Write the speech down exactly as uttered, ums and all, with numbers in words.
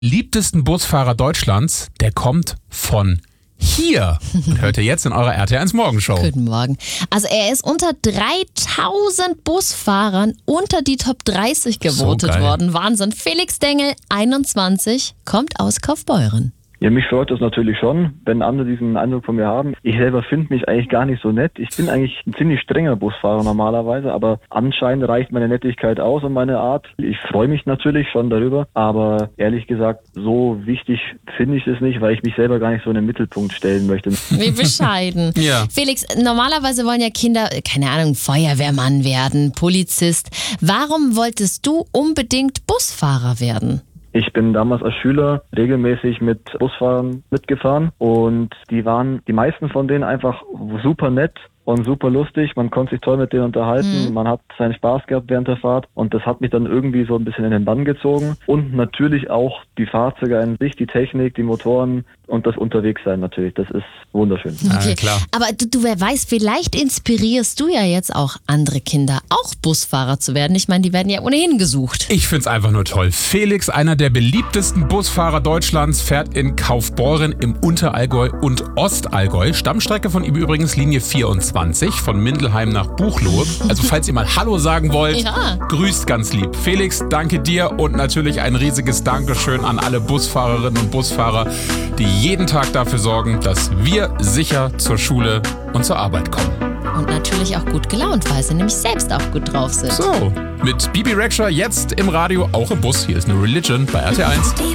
beliebtesten Busfahrer Deutschlands, der kommt von hier. Und hört ihr jetzt in eurer R T eins Morgenshow. Guten Morgen. Also er ist unter dreitausend Busfahrern unter die Top dreißig gewotet So worden. Wahnsinn. Felix Dengel, einundzwanzig, kommt aus Kaufbeuren. Ja, mich freut das natürlich schon, wenn andere diesen Eindruck von mir haben. Ich selber finde mich eigentlich gar nicht so nett. Ich bin eigentlich ein ziemlich strenger Busfahrer normalerweise, aber anscheinend reicht meine Nettigkeit aus und meine Art. Ich freue mich natürlich schon darüber, aber ehrlich gesagt, so wichtig finde ich es nicht, weil ich mich selber gar nicht so in den Mittelpunkt stellen möchte. Wie bescheiden. Ja. Felix, normalerweise wollen ja Kinder, keine Ahnung, Feuerwehrmann werden, Polizist. Warum wolltest du unbedingt Busfahrer werden? Ich bin damals als Schüler regelmäßig mit Busfahrern mitgefahren und die waren, die meisten von denen einfach super nett und super lustig. Man konnte sich toll mit denen unterhalten, Mhm. man hat seinen Spaß gehabt während der Fahrt und das hat mich dann irgendwie so ein bisschen in den Bann gezogen. Und natürlich auch die Fahrzeuge an sich, die Technik, die Motoren und das Unterwegssein natürlich. Das ist wunderschön. Ja, klar. Aber du, du, wer weiß, vielleicht inspirierst du ja jetzt auch andere Kinder, auch Busfahrer zu werden. Ich meine, die werden ja ohnehin gesucht. Ich find's einfach nur toll. Felix, einer der beliebtesten Busfahrer Deutschlands, fährt in Kaufbeuren im Unterallgäu und Ostallgäu. Stammstrecke von ihm übrigens Linie vierundzwanzig von Mindelheim nach Buchloe. Also falls ihr mal Hallo sagen wollt, Ja. grüßt ganz lieb. Felix, danke dir und natürlich ein riesiges Dankeschön an alle Busfahrerinnen und Busfahrer, die jeden Tag dafür sorgen, dass wir sicher zur Schule und zur Arbeit kommen. Und natürlich auch gut gelaunt, weil sie nämlich selbst auch gut drauf sind. So, mit Bibi Rexha jetzt im Radio, auch im Bus. Hier ist eine Religion bei R T eins.